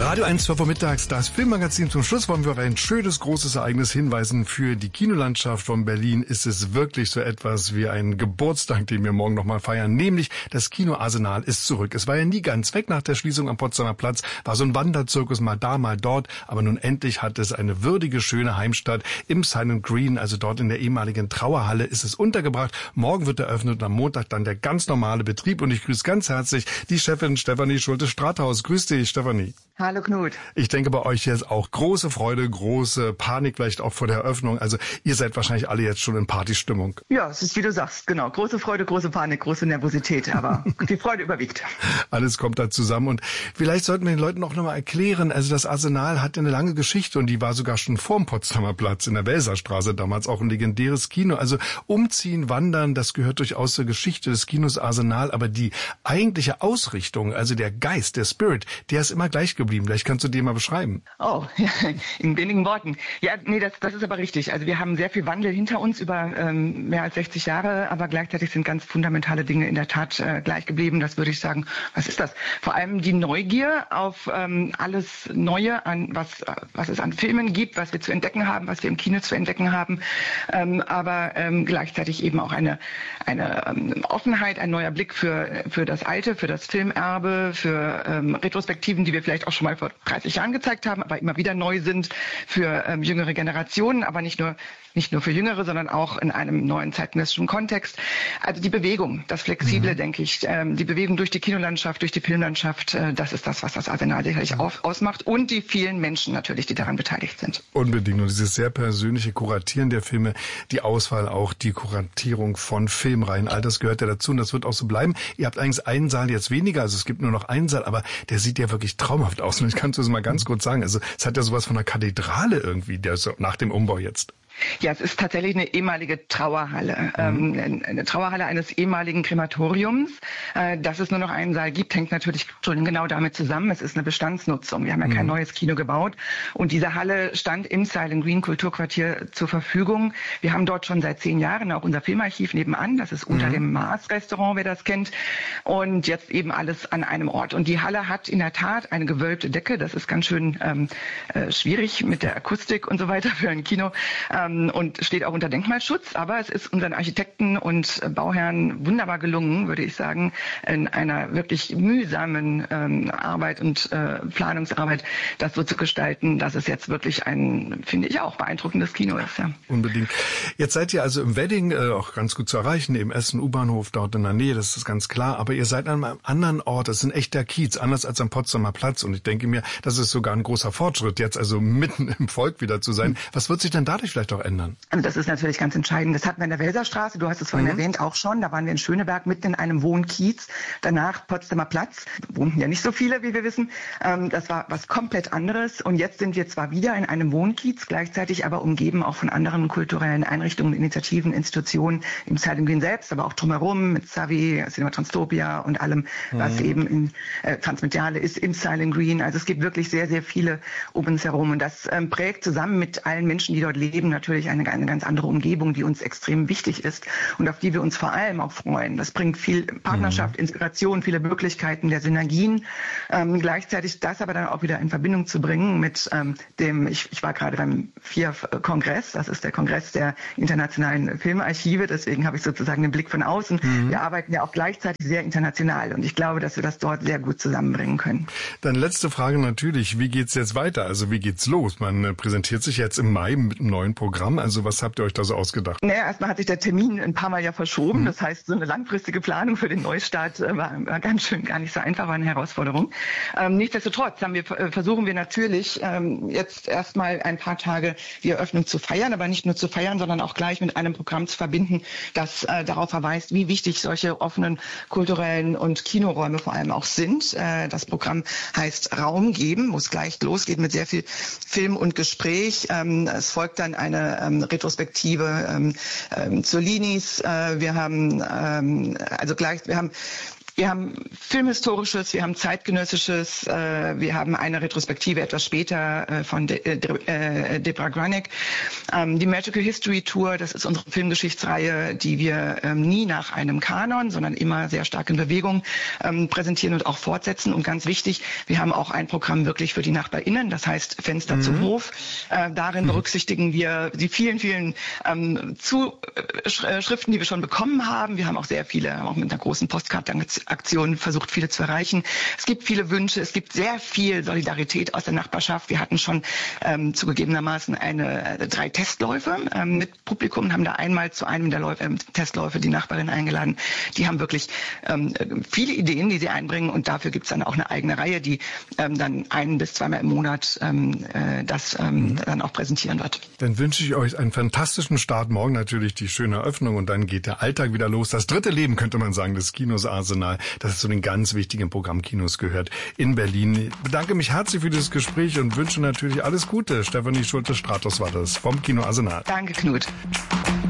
Radio 1 Uhr vormittags, das Filmmagazin. Zum Schluss wollen wir auf ein schönes, großes Ereignis hinweisen. Für die Kinolandschaft von Berlin ist es wirklich so etwas wie ein Geburtstag, den wir morgen nochmal feiern. Nämlich das Kino Arsenal ist zurück. Es war ja nie ganz weg nach der Schließung am Potsdamer Platz. War so ein Wanderzirkus, mal da, mal dort. Aber nun endlich hat es eine würdige, schöne Heimstatt im Silent Green. Also dort in der ehemaligen Trauerhalle ist es untergebracht. Morgen wird eröffnet und am Montag dann der ganz normale Betrieb. Und ich grüße ganz herzlich die Chefin Stefanie Schulte-Strathaus. Grüß dich, Stefanie. Hallo Knut. Ich denke bei euch jetzt auch große Freude, große Panik vielleicht auch vor der Eröffnung. Also ihr seid wahrscheinlich alle jetzt schon in Partystimmung. Ja, es ist wie du sagst, genau. Große Freude, große Panik, große Nervosität, aber die Freude überwiegt. Alles kommt da zusammen und vielleicht sollten wir den Leuten auch nochmal erklären, also das Arsenal hat eine lange Geschichte und die war sogar schon vorm Potsdamer Platz in der Welserstraße, damals auch ein legendäres Kino. Also umziehen, wandern, das gehört durchaus zur Geschichte des Kinos Arsenal, aber die eigentliche Ausrichtung, also der Geist, der Spirit, der ist immer gleich geblieben. Vielleicht kannst du den mal beschreiben. Oh, ja, in wenigen Worten. Ja, nee, das ist aber richtig. Also wir haben sehr viel Wandel hinter uns über mehr als 60 Jahre, aber gleichzeitig sind ganz fundamentale Dinge in der Tat gleich geblieben. Das würde ich sagen. Was ist das? Vor allem die Neugier auf alles Neue, an was es an Filmen gibt, was wir zu entdecken haben, was wir im Kino zu entdecken haben, aber gleichzeitig eben auch eine Offenheit, ein neuer Blick für das Alte, für das Filmerbe, für Retrospektiven, die wir vielleicht auch schon mal vor 30 Jahren gezeigt haben, aber immer wieder neu sind für jüngere Generationen, aber nicht nur für Jüngere, sondern auch in einem neuen zeitgenössischen Kontext. Also die Bewegung, das Flexible, denke ich, die Bewegung durch die Kinolandschaft, durch die Filmlandschaft, das ist das, was das Arsenal sicherlich ausmacht und die vielen Menschen natürlich, die daran beteiligt sind. Unbedingt. Und dieses sehr persönliche Kuratieren der Filme, die Auswahl auch, die Kuratierung von Filmreihen, all das gehört ja dazu und das wird auch so bleiben. Ihr habt eigentlich einen Saal jetzt weniger, also es gibt nur noch einen Saal, aber der sieht ja wirklich traumhaft aus. Und ich kann es mal ganz kurz sagen, also es hat ja sowas von einer Kathedrale irgendwie, der so nach dem Umbau jetzt. Ja, es ist tatsächlich eine ehemalige Trauerhalle, eine Trauerhalle eines ehemaligen Krematoriums. Dass es nur noch einen Saal gibt, hängt natürlich schon genau damit zusammen. Es ist eine Bestandsnutzung. Wir haben ja kein neues Kino gebaut. Und diese Halle stand im Silent Green Kulturquartier zur Verfügung. Wir haben dort schon seit 10 Jahren auch unser Filmarchiv nebenan. Das ist unter dem Mars-Restaurant, wer das kennt. Und jetzt eben alles an einem Ort. Und die Halle hat in der Tat eine gewölbte Decke. Das ist ganz schön schwierig mit der Akustik und so weiter für ein Kino. Und steht auch unter Denkmalschutz, aber es ist unseren Architekten und Bauherren wunderbar gelungen, würde ich sagen, in einer wirklich mühsamen Arbeit und Planungsarbeit das so zu gestalten, dass es jetzt wirklich ein, finde ich, auch beeindruckendes Kino ist. Ja. Unbedingt. Jetzt seid ihr also im Wedding auch ganz gut zu erreichen, im Essen U-Bahnhof dort in der Nähe, das ist ganz klar, aber ihr seid an einem anderen Ort, das ist ein echter Kiez, anders als am Potsdamer Platz und ich denke mir, das ist sogar ein großer Fortschritt, jetzt also mitten im Volk wieder zu sein. Was wird sich denn dadurch vielleicht auch ändern? Also das ist natürlich ganz entscheidend. Das hatten wir in der Welserstraße, du hast es vorhin erwähnt, auch schon. Da waren wir in Schöneberg mitten in einem Wohnkiez. Danach Potsdamer Platz. Wohnten ja nicht so viele, wie wir wissen. Das war was komplett anderes. Und jetzt sind wir zwar wieder in einem Wohnkiez, gleichzeitig aber umgeben auch von anderen kulturellen Einrichtungen, Initiativen, Institutionen im Silent Green selbst, aber auch drumherum mit Savi, Cinema Transtopia und allem, was eben transmediale ist im Silent Green. Also es gibt wirklich sehr, sehr viele um uns herum. Und das prägt zusammen mit allen Menschen, die dort leben, natürlich eine ganz andere Umgebung, die uns extrem wichtig ist und auf die wir uns vor allem auch freuen. Das bringt viel Partnerschaft, Inspiration, viele Möglichkeiten der Synergien. Gleichzeitig das aber dann auch wieder in Verbindung zu bringen mit dem, ich war gerade beim FIAF-Kongress, das ist der Kongress der internationalen Filmarchive, deswegen habe ich sozusagen den Blick von außen. Wir arbeiten ja auch gleichzeitig sehr international und ich glaube, dass wir das dort sehr gut zusammenbringen können. Dann letzte Frage natürlich, wie geht's jetzt weiter? Also wie geht's los? Man präsentiert sich jetzt im Mai mit einem neuen Programm. Also was habt ihr euch da so ausgedacht? Naja, erstmal hat sich der Termin ein paar Mal ja verschoben. Das heißt, so eine langfristige Planung für den Neustart war ganz schön gar nicht so einfach, war eine Herausforderung. Nichtsdestotrotz versuchen wir natürlich jetzt erstmal ein paar Tage die Eröffnung zu feiern, aber nicht nur zu feiern, sondern auch gleich mit einem Programm zu verbinden, das darauf verweist, wie wichtig solche offenen kulturellen und Kinoräume vor allem auch sind. Das Programm heißt Raum geben, wo es gleich losgeht mit sehr viel Film und Gespräch. Es folgt dann eine Retrospektive zur Linis. Wir haben Wir haben Filmhistorisches, wir haben Zeitgenössisches, wir haben eine Retrospektive etwas später von Debra Granik. Die Magical History Tour, das ist unsere Filmgeschichtsreihe, die wir nie nach einem Kanon, sondern immer sehr stark in Bewegung präsentieren und auch fortsetzen. Und ganz wichtig, wir haben auch ein Programm wirklich für die NachbarInnen, das heißt Fenster zum Hof. Darin berücksichtigen wir die vielen, vielen Zuschriften, die wir schon bekommen haben. Wir haben auch sehr viele, auch mit einer großen Postkartenaktion versucht, viele zu erreichen. Es gibt viele Wünsche, es gibt sehr viel Solidarität aus der Nachbarschaft. Wir hatten schon zugegebenermaßen 3 Testläufe mit Publikum, haben da einmal zu einem der Testläufe die Nachbarin eingeladen. Die haben wirklich viele Ideen, die sie einbringen, und dafür gibt es dann auch eine eigene Reihe, die dann 1 bis 2 Mal im Monat das dann auch präsentieren wird. Dann wünsche ich euch einen fantastischen Start. Morgen natürlich die schöne Eröffnung und dann geht der Alltag wieder los. Das dritte Leben, könnte man sagen, des Kinos Arsenal, das zu den ganz wichtigen Programmkinos gehört in Berlin. Ich bedanke mich herzlich für dieses Gespräch und wünsche natürlich alles Gute. Stefanie Schulte-Stratos war das vom Kino Arsenal. Danke, Knut.